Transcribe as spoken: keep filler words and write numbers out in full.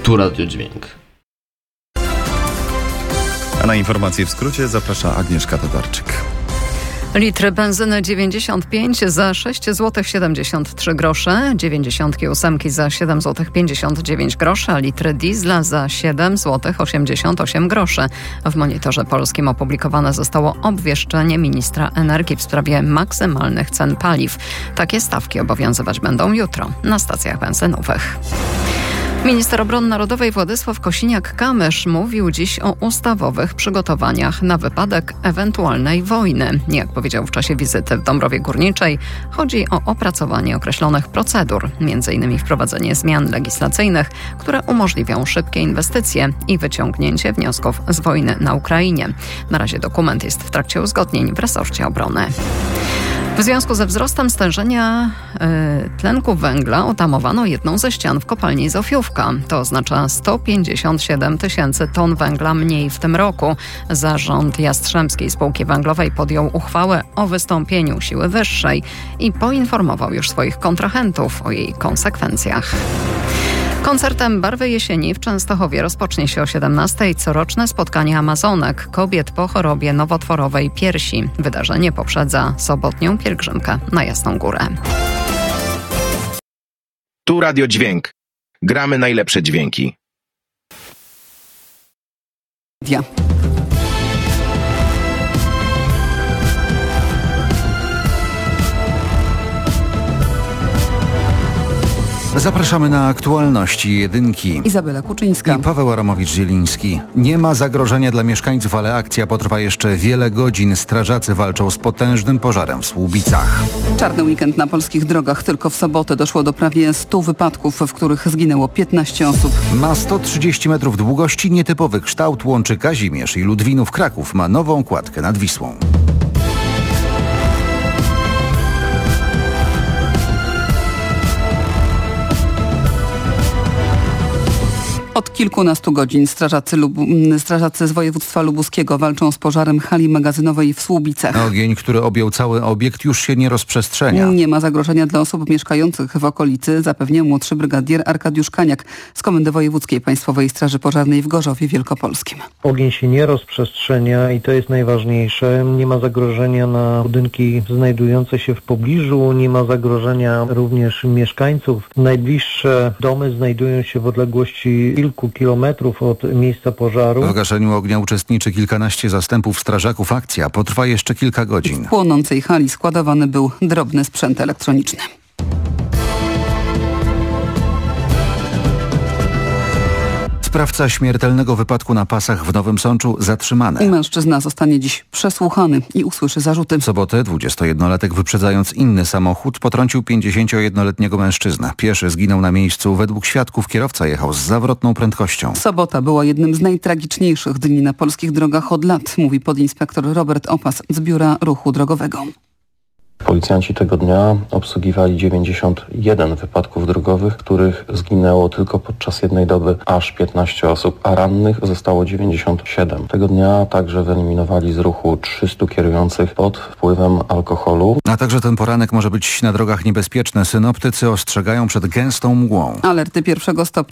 Tu Radio Dźwięk. A na informacje w skrócie zaprasza Agnieszka Tatarczyk. Litr benzyny dziewięćdziesiąt pięć za sześć złotych siedemdziesiąt trzy grosze, dziewięćdziesiąt osiem za siedem złotych pięćdziesiąt dziewięć groszy, a litr diesla za siedem złotych osiemdziesiąt osiem groszy. W Monitorze Polskim opublikowane zostało obwieszczenie ministra energii w sprawie maksymalnych cen paliw. Takie stawki obowiązywać będą jutro na stacjach benzynowych. Minister Obrony Narodowej Władysław Kosiniak-Kamysz mówił dziś o ustawowych przygotowaniach na wypadek ewentualnej wojny. Jak powiedział w czasie wizyty w Dąbrowie Górniczej, chodzi o opracowanie określonych procedur, między innymi wprowadzenie zmian legislacyjnych, które umożliwią szybkie inwestycje i wyciągnięcie wniosków z wojny na Ukrainie. Na razie dokument jest w trakcie uzgodnień w resorcie obrony. W związku ze wzrostem stężenia y, tlenku węgla otamowano jedną ze ścian w kopalni Zofiówka. To oznacza sto pięćdziesiąt siedem tysięcy ton węgla mniej w tym roku. Zarząd Jastrzębskiej Spółki Węglowej podjął uchwałę o wystąpieniu siły wyższej i poinformował już swoich kontrahentów o jej konsekwencjach. Koncertem Barwy Jesieni w Częstochowie rozpocznie się o siedemnastej coroczne spotkanie Amazonek, kobiet po chorobie nowotworowej piersi. Wydarzenie poprzedza sobotnią pielgrzymkę na Jasną Górę. Tu Radio Dźwięk. Gramy najlepsze dźwięki. Ja. Zapraszamy na aktualności jedynki. Izabela Kuczyńska I Paweł Aramowicz-Zieliński. Nie ma zagrożenia dla mieszkańców, ale akcja potrwa jeszcze wiele godzin. Strażacy walczą z potężnym pożarem w Słubicach. Czarny weekend na polskich drogach. Tylko w sobotę doszło do prawie stu wypadków, w których zginęło piętnaście osób. Ma sto trzydzieści metrów długości, nietypowy kształt, łączy Kazimierz i Ludwinów. Kraków ma nową kładkę nad Wisłą. Od kilkunastu godzin strażacy, Lubu, strażacy z województwa lubuskiego walczą z pożarem hali magazynowej w Słubicach. Ogień, który objął cały obiekt, już się nie rozprzestrzenia. Nie ma zagrożenia dla osób mieszkających w okolicy, zapewnia młodszy brygadier Arkadiusz Kaniak z Komendy Wojewódzkiej Państwowej Straży Pożarnej w Gorzowie Wielkopolskim. Ogień się nie rozprzestrzenia i to jest najważniejsze. Nie ma zagrożenia na budynki znajdujące się w pobliżu, nie ma zagrożenia również mieszkańców. Najbliższe domy znajdują się w odległości kilku kilometrów od miejsca pożaru. W gaszeniu ognia uczestniczy kilkanaście zastępów strażaków. Akcja potrwa jeszcze kilka godzin. W płonącej hali składowany był drobny sprzęt elektroniczny. Sprawca śmiertelnego wypadku na pasach w Nowym Sączu zatrzymany. Mężczyzna zostanie dziś przesłuchany i usłyszy zarzuty. W sobotę dwudziestojednolatek, wyprzedzając inny samochód, potrącił pięćdziesięciojednoletniego mężczyznę. Pieszy zginął na miejscu. Według świadków kierowca jechał z zawrotną prędkością. Sobota była jednym z najtragiczniejszych dni na polskich drogach od lat, mówi podinspektor Robert Opas z Biura Ruchu Drogowego. Policjanci tego dnia obsługiwali dziewięćdziesiąt jeden wypadków drogowych, których zginęło tylko podczas jednej doby aż piętnaście osób, a rannych zostało dziewięćdziesiąt siedem. Tego dnia także wyeliminowali z ruchu trzystu kierujących pod wpływem alkoholu. A także ten poranek może być na drogach niebezpieczny. Synoptycy ostrzegają przed gęstą mgłą. Alerty pierwszego stopnia